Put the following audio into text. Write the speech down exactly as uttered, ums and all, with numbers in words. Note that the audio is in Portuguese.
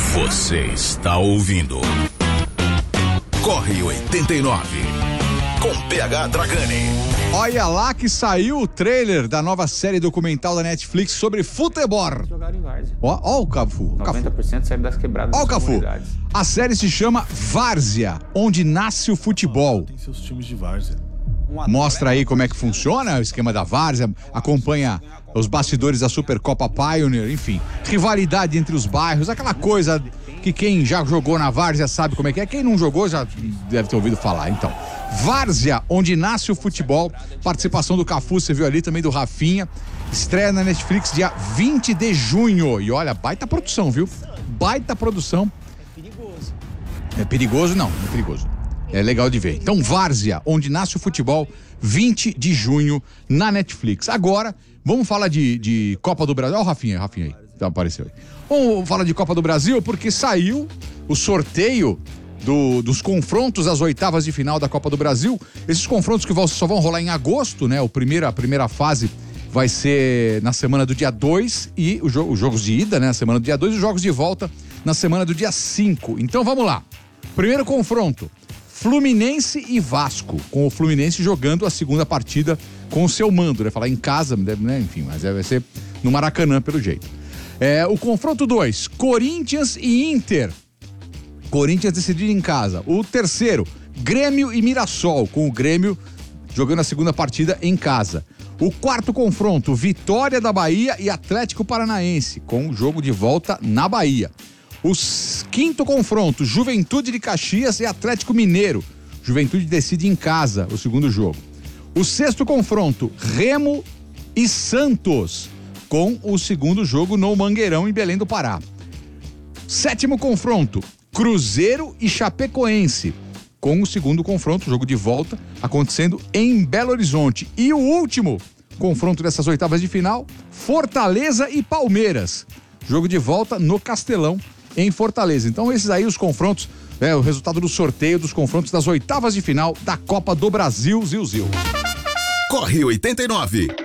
Você está ouvindo Corre oitenta e nove com P H Dragani. Olha lá que saiu o trailer da nova série documental da Netflix sobre futebol. Jogaram em várzea. Ó, ó o Cafu. noventa por cento saíram das quebradas. Ó o das Cafu. comunidades. A série se chama Várzea, onde nasce o futebol. Tem seus times de várzea. Mostra aí como é que funciona o esquema da Várzea, acompanha os bastidores da Supercopa Pioneer, enfim, rivalidade entre os bairros, aquela coisa que quem já jogou na Várzea sabe como é que é, quem não jogou já deve ter ouvido falar. Então, Várzea, onde nasce o futebol, participação do Cafu, você viu ali, também do Rafinha, estreia na Netflix dia vinte de junho, e olha, baita produção, viu? Baita produção. É perigoso. É perigoso? Não, não é perigoso. É legal de ver. Então, Várzea, onde nasce o futebol, vinte de junho na Netflix. Agora, vamos falar de, de Copa do Brasil. Olha o Rafinha, Rafinha aí, então, apareceu aí. Vamos falar de Copa do Brasil, porque saiu o sorteio do, dos confrontos às oitavas de final da Copa do Brasil. Esses confrontos que vão, só vão rolar em agosto, né? O primeiro, a primeira fase vai ser na semana do dia dois e o jogo, os jogos de ida, né? Na semana do dia dois e os jogos de volta na semana do dia cinco. Então, vamos lá. Primeiro confronto. Fluminense e Vasco, com o Fluminense jogando a segunda partida com o seu mando, né? Falar em casa, né? Enfim, mas vai ser no Maracanã pelo jeito. É, o confronto dois, Corinthians e Inter. Corinthians decidido em casa. O terceiro, Grêmio e Mirassol, com o Grêmio jogando a segunda partida em casa. O quarto confronto, Vitória da Bahia e Atlético Paranaense, com o jogo de volta na Bahia. O quinto confronto, Juventude de Caxias e Atlético Mineiro. Juventude decide em casa o segundo jogo. O sexto confronto, Remo e Santos, com o segundo jogo no Mangueirão, em Belém do Pará. Sétimo confronto, Cruzeiro e Chapecoense, com o segundo confronto, jogo de volta, acontecendo em Belo Horizonte. E o último confronto dessas oitavas de final, Fortaleza e Palmeiras, jogo de volta no Castelão, em Fortaleza. Então esses aí os confrontos, é, o resultado do sorteio dos confrontos das oitavas de final da Copa do Brasil, Zil Zil. Corre oitenta e nove.